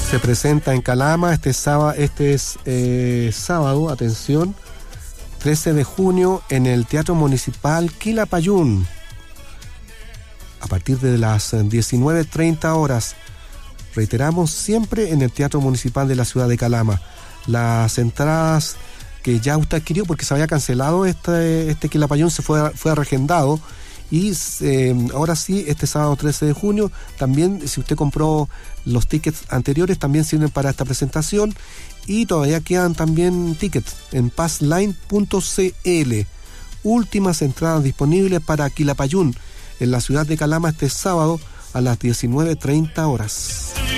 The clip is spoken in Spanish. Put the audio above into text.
Se presenta en Calama este sábado, atención, 13 de junio en el Teatro Municipal Quilapayún, a partir de las 19:30 horas. Reiteramos, siempre en el Teatro Municipal de la ciudad de Calama. Las entradas que ya usted adquirió, porque se había cancelado este Quilapayún, se fue reagendado. Y ahora sí, este sábado 13 de junio, también si usted compró los tickets anteriores, también sirven para esta presentación. Y todavía quedan también tickets en passline.cl. Últimas entradas disponibles para Quilapayún, en la ciudad de Calama, este sábado a las 19:30 horas.